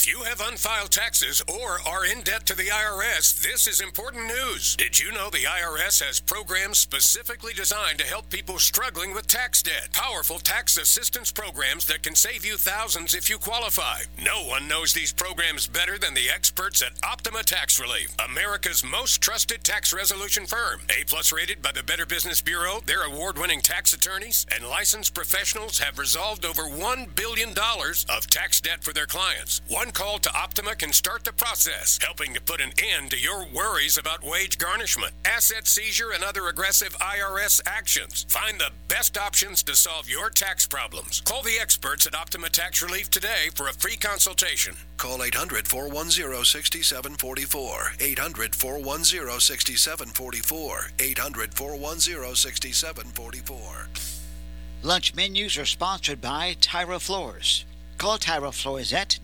If you have unfiled taxes or are in debt to the IRS, this is important news. Did you know the IRS has programs specifically designed to help people struggling with tax debt? Powerful tax assistance programs that can save you thousands if you qualify. No one knows these programs better than the experts at Optima Tax Relief, America's most trusted tax resolution firm. A+ rated by the Better Business Bureau, their award-winning tax attorneys and licensed professionals have resolved over $1 billion of tax debt for their clients. One call to Optima can start the process, helping to put an end to your worries about wage garnishment, asset seizure, and other aggressive IRS actions. Find the best options to solve your tax problems. Call the experts at Optima Tax Relief today for a free consultation. Call 800-410-6744. 800-410-6744. 800-410-6744. Lunch menus are sponsored by Tyra Floors. Call Tyra Floors at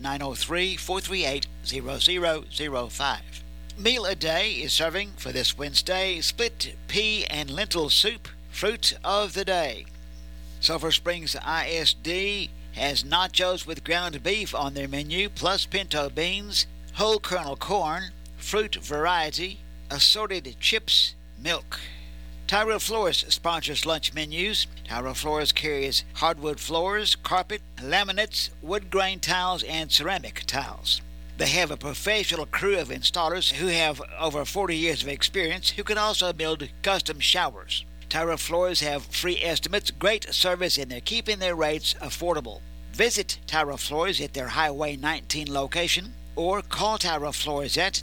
903-438-0005. Meal a Day is serving for this Wednesday split pea and lentil soup, fruit of the day. Sulphur Springs ISD has nachos with ground beef on their menu, plus pinto beans, whole kernel corn, fruit variety, assorted chips, milk. Tyra Floors sponsors lunch menus. Tyra Floors carries hardwood floors, carpet, laminates, wood grain tiles, and ceramic tiles. They have a professional crew of installers who have over 40 years of experience who can also build custom showers. Tyra Floors have free estimates, great service, and they're keeping their rates affordable. Visit Tyra Floors at their Highway 19 location or call Tyra Floors at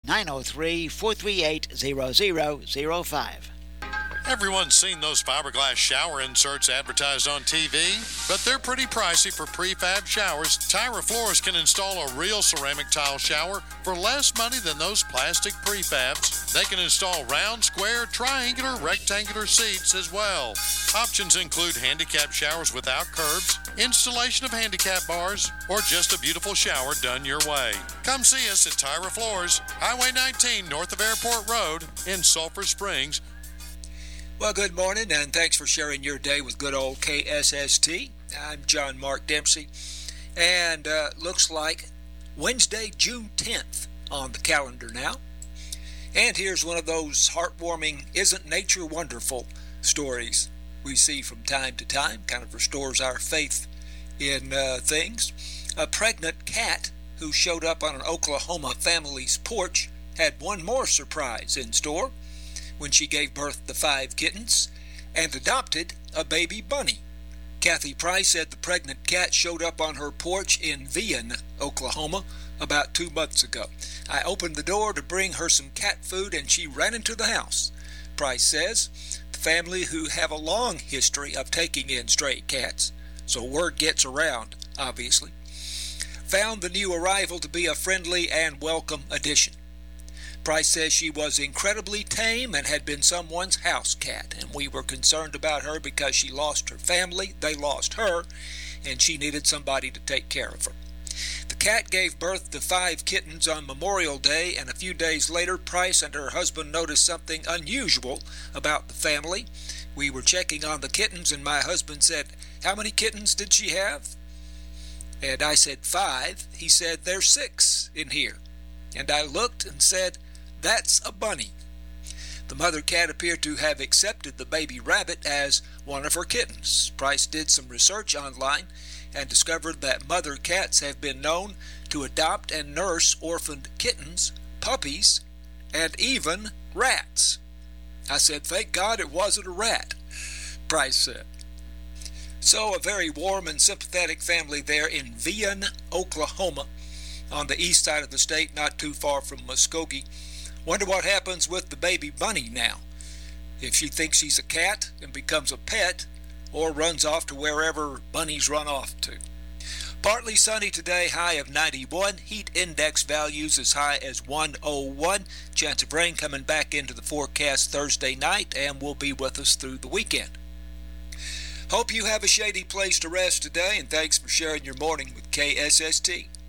903-438-0005. Everyone's seen those fiberglass shower inserts advertised on TV, but they're pretty pricey for prefab showers. Tyra Floors can install a real ceramic tile shower for less money than those plastic prefabs. They can install round, square, triangular, rectangular seats as well. Options include handicap showers without curbs, installation of handicap bars, or just a beautiful shower done your way. Come see us at Tyra Floors, Highway 19 north of Airport Road in Sulphur Springs. Well, good morning, and thanks for sharing your day with good old KSST. I'm John Mark Dempsey, and looks like Wednesday, June 10th on the calendar now. And here's one of those heartwarming, isn't nature wonderful stories we see from time to time. Kind of restores our faith in things. A pregnant cat who showed up on an Oklahoma family's porch had one more surprise in store when she gave birth to 5 kittens and adopted a baby bunny. Kathy Price said the pregnant cat showed up on her porch in Vian, Oklahoma, about 2 months ago. I opened the door to bring her some cat food and she ran into the house. Price says the family who have a long history of taking in stray cats, so word gets around, obviously, found the new arrival to be a friendly and welcome addition. Price says she was incredibly tame and had been someone's house cat, and we were concerned about her because she lost her family, they lost her, and she needed somebody to take care of her. The cat gave birth to 5 kittens on Memorial Day, and a few days later, Price and her husband noticed something unusual about the family. We were checking on the kittens, and my husband said, "How many kittens did she have?" And I said, 5. He said, "There's 6 in here." And I looked and said, "That's a bunny." The mother cat appeared to have accepted the baby rabbit as one of her kittens. Price did some research online and discovered that mother cats have been known to adopt and nurse orphaned kittens, puppies, and even rats. I said, "Thank God it wasn't a rat," Price said. So a very warm and sympathetic family there in Vian, Oklahoma, on the east side of the state, not too far from Muskogee. Wonder what happens with the baby bunny now. If she thinks she's a cat and becomes a pet, or runs off to wherever bunnies run off to. Partly sunny today, high of 91. Heat index values as high as 101. Chance of rain coming back into the forecast Thursday night and will be with us through the weekend. Hope you have a shady place to rest today, and thanks for sharing your morning with KSST.